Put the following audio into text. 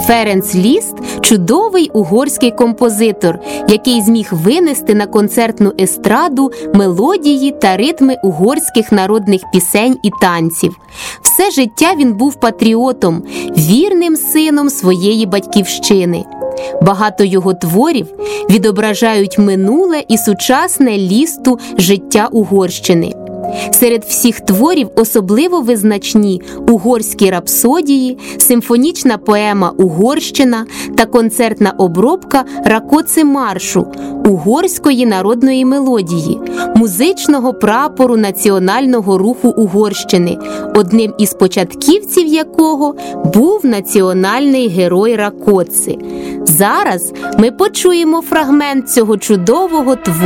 Ференц Ліст – чудовий угорський композитор, який зміг винести на концертну естраду мелодії та ритми угорських народних пісень і танців. Все життя він був патріотом, вірним сином своєї батьківщини. Багато його творів відображають минуле і сучасне Лісту життя Угорщини. Серед всіх творів особливо визначні угорські рапсодії, симфонічна поема «Угорщина» та концертна обробка «Ракоци маршу» – угорської народної мелодії, музичного прапору національного руху Угорщини, одним із початківців якого був національний герой Ракоци. Зараз ми почуємо фрагмент цього чудового твору.